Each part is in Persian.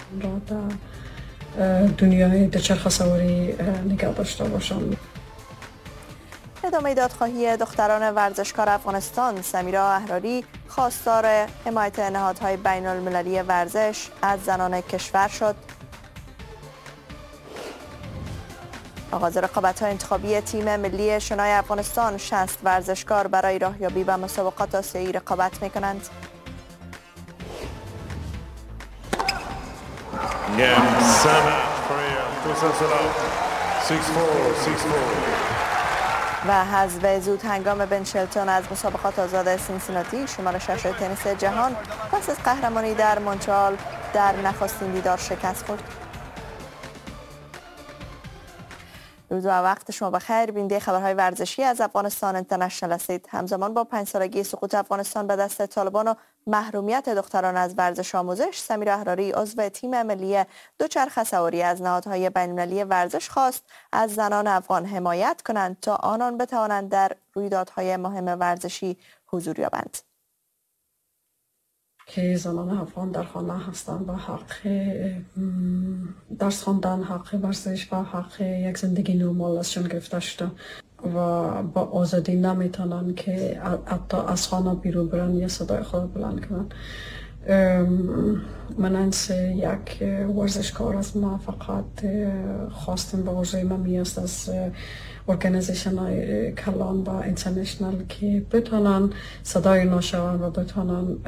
را در دنیای دوچرخه سواری نگه داشته باشند. ادامه دادخواهی دختران ورزشکار افغانستان سمیرا احراری خواستار حمایت نهادهای بین المللی ورزش از زنان کشور شد. آغاز رقابت‌های انتخابی تیم ملی شنای افغانستان 60 ورزشکار برای راهیابی به مسابقات آسیایی رقابت می‌کنند. و حذف زود هنگام بن شلتون از مسابقات آزاد سینسیناتی شماره 6 تنیس جهان پس از قهرمانی در مونترال در نخستین دیدار شکست خورد. روز و وقت شما بخیر. بیننده خبرهای ورزشی از افغانستان اینترنشنال هستید. همزمان با 5 سالگی سقوط افغانستان به دست طالبان و محرومیت دختران از ورزش آموزش، سمیرا احراری عضو تیم ملی دوچرخه سواری از نهادهای بین‌المللی ورزش خواست از زنان افغان حمایت کنند تا آنان بتوانند در رویدادهای مهم ورزشی حضور یابند. که زنان افغان در خانه هستند و حق درس خواندن، حق ورزش و حق یک زندگی نرمال ازشان گرفته شده و با آزادی نمیتونن که حتی از خانه بیرون برن یا صدای خود بلند کنن. من انس یک ورزشکار از ما فقط خواستم به ورزش ما میاست از ارگانیزیشن های کلان و اینترنشنال که بتونن صدای ناشوان و بتونن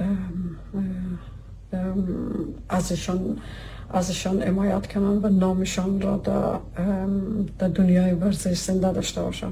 ازشان حمایت کنن و نامشان را در دنیای ورزش زنده داشته باشن.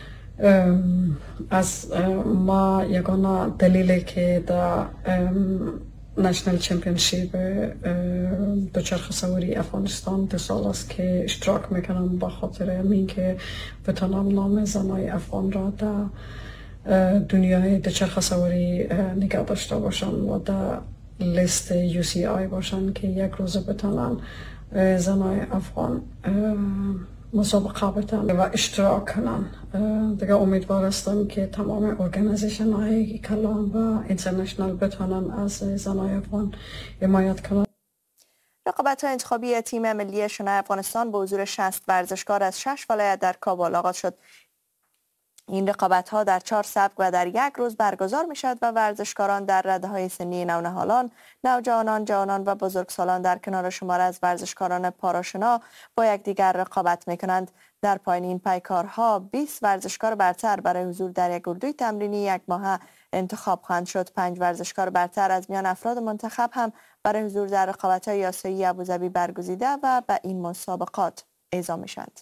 از ما یگانه دلیلی که در نشنل چمپیونشیپ دوچرخه سواری افغانستان 2 سال است که اشتراک میکنم به خاطر همین که بتونم نام زنای افغان را در دنیای دوچرخه سواری نگه داشته باشم و در لیست UCI باشن که یک روز بتونن زنای افغان مسابقه بتن و اشتراک کنن. دیگه امیدوار هستم که تمام ارگانیزیشن های کلان و اینترنشنال بتونن از زنای افغان حمایت کنن. رقابت‌های انتخابی تیم ملی شنای افغانستان با حضور 60 ورزشکار از 6 ولایت در کابل آغاز شد. این رقابت‌ها در 4 سبک و در 1 روز برگزار می‌شود و ورزشکاران در رده‌های سنی نونهالان، نوجوانان، جوانان و بزرگسالان در کنار شمار از ورزشکاران پاراشنا با یکدیگر رقابت می‌کنند. در پایان این پیکارها 20 ورزشکار برتر برای حضور در یک اردوی تمرینی 1 ماهه انتخاب خواهند شد. 5 ورزشکار برتر از میان افراد منتخب هم برای حضور در رقابت‌های آسیایی ابوظبی برگزیده و به این مسابقات اعزام می‌شوند.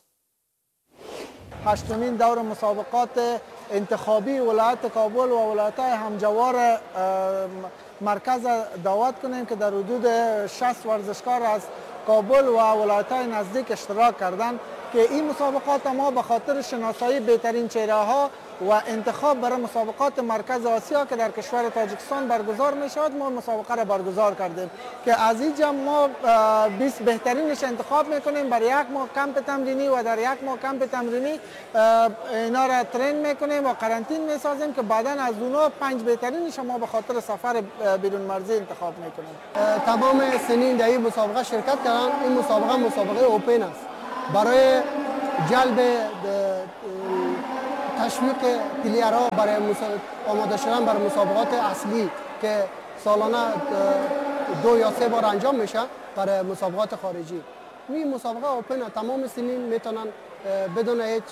8مین دور مسابقات انتخابی ولایت کابل و ولایت‌های همجوار مرکز دعوت کنیم که در حدود 60 ورزشکار از کابل و ولایت‌های نزدیک اشتراک کردند که این مسابقات ما به خاطر شناسایی بهترین چهره‌ها و انتخاب برای مسابقات مرکز آسیا که در کشور تاجیکستان برگزار می شود ما مسابقه را برگزار کردیم که از اینجا ما 20 بهترینش انتخاب میکنیم برای 1 ماه کمپ تمرینی و در 1 ماه کمپ تمرینی اینا را ترین میکنیم و قرنطین میسازیم که بعدا از اونها 5 بهترینش ما به خاطر سفر بیرون مرزی انتخاب میکنیم. تمام سنین در این مسابقه شرکت کردن. این مسابقه اوپن است برای جلب تشویق پلیرها برای آماده شدن برای مسابقات اصلی که سالانه 2 یا 3 بار انجام میشه برای مسابقات خارجی. این مسابقه اوپن تمام سنین میتونن بدون هیچ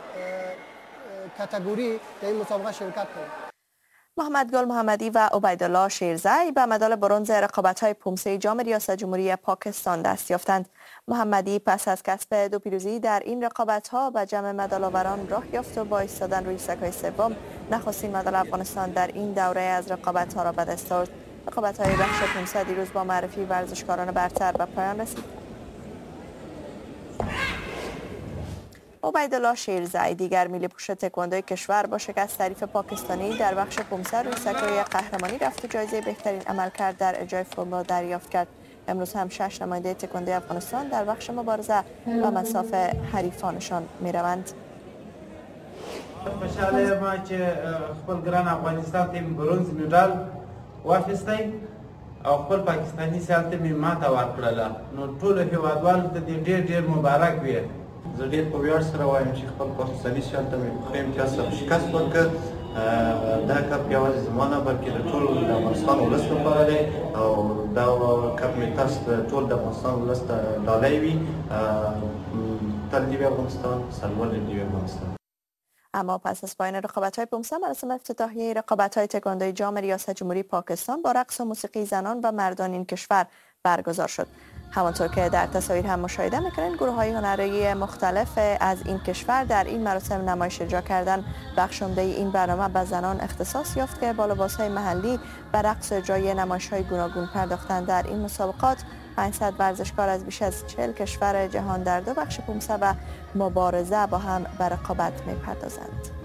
کاتگوری در این مسابقه شرکت کنند. محمد گل محمدی و عبیدالله شیرزی به مدال برنز رقابت‌های پومسه جام ریاست جمهوری پاکستان دست یافتند. محمدی پس از کسب 2 پیروزی در این رقابت‌ها به جمع مدال آوران راه یافت و با ایستادن روی سکوی سوم نخستین مدال افغانستان در این دوره از رقابت‌ها را به دست آورد. رقابت‌های بخش پومسه دیروز با معرفی ورزشکاران برتر به پایان رسید. عبیدالله شیرزی دیگر میلی پوش تکواندوی کشور با شکست حریف پاکستانی در بخش پومسه روی سکوی قهرمانی رفت و جایزه بهترین عملکرد در اجرای فرم را دریافت کرد. امروز هم 6 نماینده تکواندوی افغانستان در بخش مبارزه و مساف حریفانشان میروند. خوشحاله ما چې خپل ګران افغانستان ته برونز مډال واخیستی او خپل پاکستاني سیال ته مې ماته ورکړله. نو ټولو هېوادوالو ته دې ډېر ډېر مبارک وي. زه ډېر په ویاړ سره وایم چې خپل پاکستاني سیال ته مې په ښه امتیاز سره شکست ورکړ. دا کپ یوازې زما نه بلکې د ټول د افغانستان ولس لپاره دی او دا کپ مې تاسو ته ټول د افغانستان ولس ته ډالۍ وي. تل دې وي افغانستان، سرلوړی دې وي افغانستان. اما پس از پایان رقابت‌های 15 مراسم افتتاحیه رقابت‌های تکواندوی جام ریاست جمهوری پاکستان با رقص و موسیقی زنان و مردان این کشور برگزار شد. همانطور که در تصاویر هم مشاهده می‌کنید گروه‌های هنری مختلف از این کشور در این مراسم نمایش اجرا کردند. بخش عمده این برنامه به زنان اختصاص یافت که با لباس‌های محلی به رقص و اجرای نمایش‌های گوناگون پرداختند. در این مسابقات 500 ورزشکار از بیش از 40 کشور جهان در 2 بخش 500 و مبارزه با هم به رقابت می‌پردازند.